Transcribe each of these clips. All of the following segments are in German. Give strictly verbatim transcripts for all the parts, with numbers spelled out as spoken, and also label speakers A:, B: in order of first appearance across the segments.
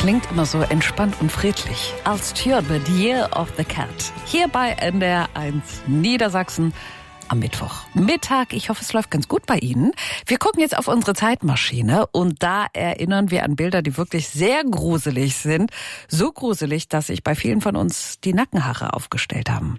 A: klingt immer so entspannt und friedlich. Als Stuart bei The Year of the Cat. Hier bei N D R eins Niedersachsen am Mittwoch Mittag. Ich hoffe, es läuft ganz gut bei Ihnen. Wir gucken jetzt auf unsere Zeitmaschine und da erinnern wir an Bilder, die wirklich sehr gruselig sind. So gruselig, dass sich bei vielen von uns die Nackenhaare aufgestellt haben.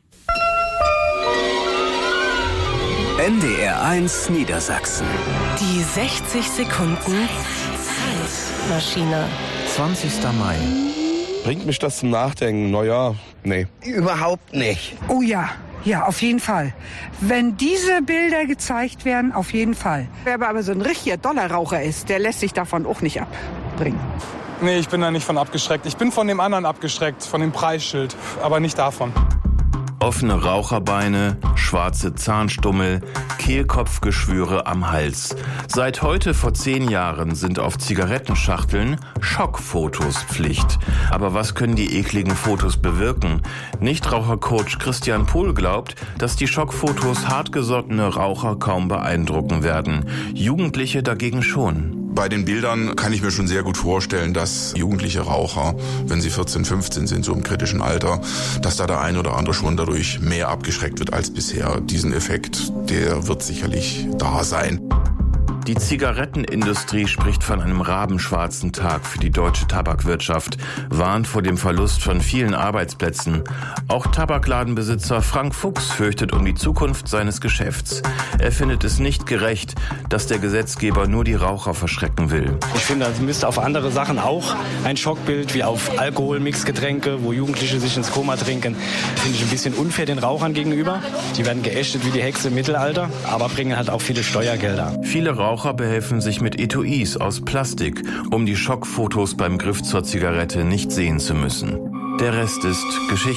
B: N D R eins Niedersachsen.
C: Die sechzig Sekunden Zeitmaschine.
D: zwanzigster Mai.
E: Bringt mich das zum Nachdenken? Naja, nee.
F: Überhaupt nicht.
G: Oh ja, ja, auf jeden Fall. Wenn diese Bilder gezeigt werden, auf jeden Fall.
H: Wer aber so ein richtiger Dollarraucher ist, der lässt sich davon auch nicht abbringen.
I: Nee, ich bin da nicht von abgeschreckt. Ich bin von dem anderen abgeschreckt, von dem Preisschild, aber nicht davon.
D: Offene Raucherbeine, schwarze Zahnstummel, Kehlkopfgeschwüre am Hals. Seit heute vor zehn Jahren sind auf Zigarettenschachteln Schockfotos Pflicht. Aber was können die ekligen Fotos bewirken? Nichtrauchercoach Christian Pohl glaubt, dass die Schockfotos hartgesottene Raucher kaum beeindrucken werden. Jugendliche dagegen schon.
J: Bei den Bildern kann ich mir schon sehr gut vorstellen, dass jugendliche Raucher, wenn sie vierzehn, fünfzehn sind, so im kritischen Alter, dass da der ein oder andere schon dadurch mehr abgeschreckt wird als bisher. Diesen Effekt, der wird sicherlich da sein.
D: Die Zigarettenindustrie spricht von einem rabenschwarzen Tag für die deutsche Tabakwirtschaft, warnt vor dem Verlust von vielen Arbeitsplätzen. Auch Tabakladenbesitzer Frank Fuchs fürchtet um die Zukunft seines Geschäfts. Er findet es nicht gerecht, dass der Gesetzgeber nur die Raucher verschrecken will.
K: Ich finde, es müsste auf andere Sachen auch ein Schockbild, wie auf Alkohol-Mixgetränke, wo Jugendliche sich ins Koma trinken, finde ich ein bisschen unfair den Rauchern gegenüber. Die werden geächtet wie die Hexe im Mittelalter, aber bringen halt auch viele Steuergelder.
D: Viele Raucher Raucher behelfen sich mit Etuis aus Plastik, um die Schockfotos beim Griff zur Zigarette nicht sehen zu müssen. Der Rest ist Geschichte.